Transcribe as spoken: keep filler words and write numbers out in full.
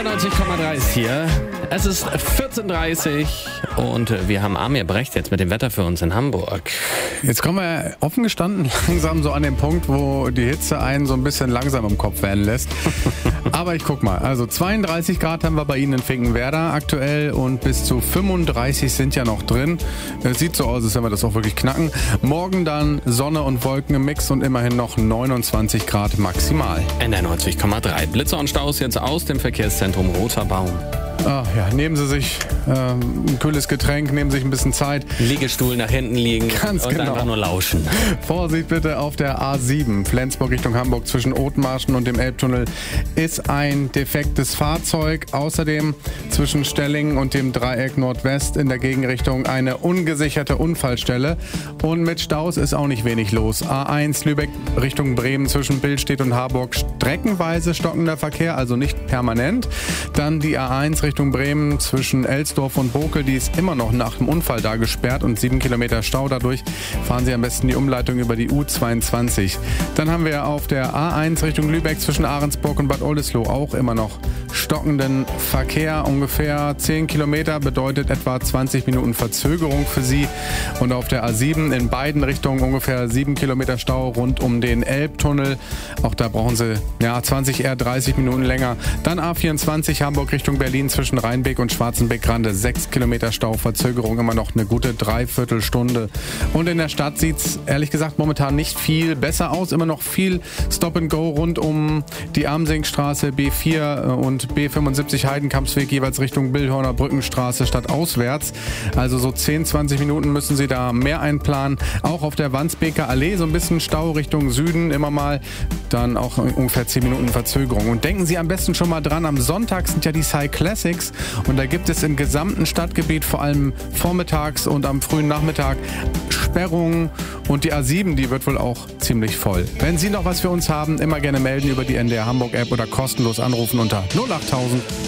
neunzig Komma drei ist hier. Es ist vierzehn Uhr dreißig und wir haben Amir Brecht jetzt mit dem Wetter für uns in Hamburg. Jetzt kommen wir offen gestanden langsam so an den Punkt, wo die Hitze einen so ein bisschen langsam im Kopf werden lässt. Aber ich guck mal, also zweiunddreißig Grad haben wir bei Ihnen in Finkenwerder aktuell und bis zu fünfunddreißig sind ja noch drin. Es sieht so aus, als wenn wir das auch wirklich knacken. Morgen dann Sonne und Wolken im Mix und immerhin noch neunundzwanzig Grad maximal. N R neunzig Komma drei. Blitzer und Staus jetzt aus dem Verkehrszentrum Roter Baum. Ach ja, nehmen Sie sich ähm, ein kühles Getränk, nehmen sich ein bisschen Zeit. Liegestuhl nach hinten liegen Ganz und genau. einfach nur lauschen. Vorsicht bitte auf der A sieben, Flensburg Richtung Hamburg zwischen Othmarschen und dem Elbtunnel ist ein defektes Fahrzeug. Außerdem zwischen Stellingen und dem Dreieck Nordwest in der Gegenrichtung eine ungesicherte Unfallstelle. Und mit Staus ist auch nicht wenig los. A eins Lübeck Richtung Bremen zwischen Billstedt und Harburg streckenweise stockender Verkehr, also nicht permanent. Dann die A eins Richtung Bremen zwischen Elsdorf und Bokel, die ist immer noch nach dem Unfall da gesperrt und sieben Kilometer Stau. Dadurch fahren Sie am besten die Umleitung über die U zweiundzwanzig. Dann haben wir auf der A eins Richtung Lübeck zwischen Ahrensburg und Bad Oldesloe auch immer noch stockenden Verkehr. Ungefähr zehn Kilometer bedeutet etwa zwanzig Minuten Verzögerung für Sie. Und auf der A sieben in beiden Richtungen ungefähr sieben Kilometer Stau rund um den Elbtunnel. Auch da brauchen Sie ja zwanzig, eher dreißig Minuten länger. Dann A vierundzwanzig Hamburg Richtung Berlin zwischen Rheinbeck und Schwarzenbeck-Grande. sechs Kilometer Stau, Verzögerung immer noch eine gute Dreiviertelstunde. Und in der Stadt sieht es ehrlich gesagt momentan nicht viel besser aus. Immer noch viel Stop and Go rund um die Amsingstraße, B vier und B fünfundsiebzig Heidenkampsweg jeweils Richtung Billhorner Brückenstraße statt auswärts. Also so zehn, zwanzig Minuten müssen Sie da mehr einplanen. Auch auf der Wandsbeker Allee so ein bisschen Stau Richtung Süden immer mal. Dann auch ungefähr zehn Minuten Verzögerung. Und denken Sie am besten schon mal dran, am Sonntag sind ja die Cy Classics und da gibt es im gesamten Stadtgebiet, vor allem vormittags und am frühen Nachmittag, Sperrungen und die A sieben, die wird wohl auch ziemlich voll. Wenn Sie noch was für uns haben, immer gerne melden über die N D R Hamburg App oder kostenlos anrufen unter null acht tausend.